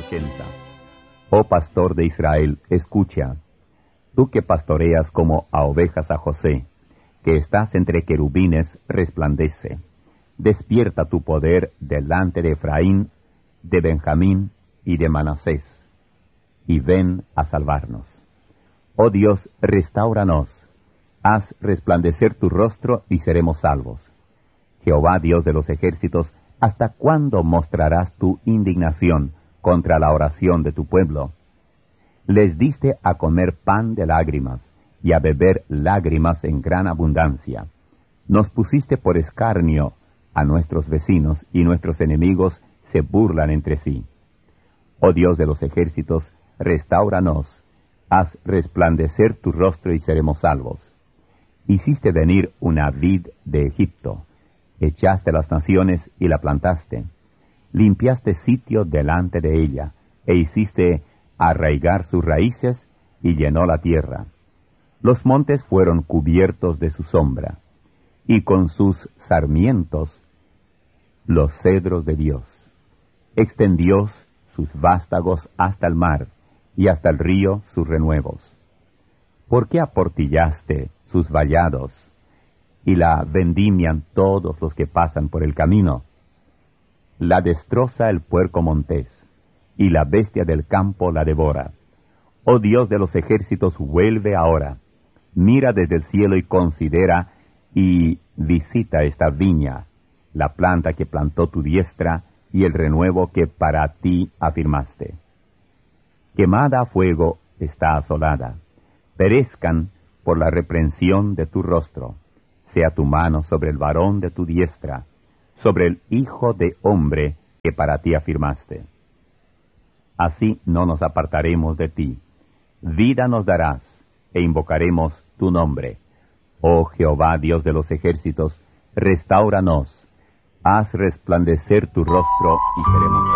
80. Oh pastor de Israel, escucha, tú que pastoreas como a ovejas a José, que estás entre querubines, resplandece. Despierta tu poder delante de Efraín, de Benjamín y de Manasés, y ven a salvarnos. Oh Dios, restáuranos, haz resplandecer tu rostro y seremos salvos. Jehová, Dios de los ejércitos, ¿hasta cuándo mostrarás tu indignación contra la oración de tu pueblo? Les diste a comer pan de lágrimas y a beber lágrimas en gran abundancia. Nos pusiste por escarnio a nuestros vecinos, y nuestros enemigos se burlan entre sí. Oh Dios de los ejércitos, restáuranos, haz resplandecer tu rostro y seremos salvos. Hiciste venir una vid de Egipto, echaste las naciones y la plantaste. Limpiaste sitio delante de ella, e hiciste arraigar sus raíces, y llenó la tierra. Los montes fueron cubiertos de su sombra, y con sus sarmientos los cedros de Dios. Extendió sus vástagos hasta el mar, y hasta el río sus renuevos. ¿Por qué aportillaste sus vallados, y la vendimian todos los que pasan por el camino? La destroza el puerco montés, y la bestia del campo la devora. Oh Dios de los ejércitos, vuelve ahora. Mira desde el cielo y considera, y visita esta viña, la planta que plantó tu diestra, y el renuevo que para ti afirmaste. Quemada a fuego está asolada. Perezcan por la reprensión de tu rostro. Sea tu mano sobre el varón de tu diestra, sobre el hijo de hombre que para ti afirmaste. Así no nos apartaremos de ti. Vida nos darás, e invocaremos tu nombre. Oh Jehová, Dios de los ejércitos, restáuranos. Haz resplandecer tu rostro y seremos salvos.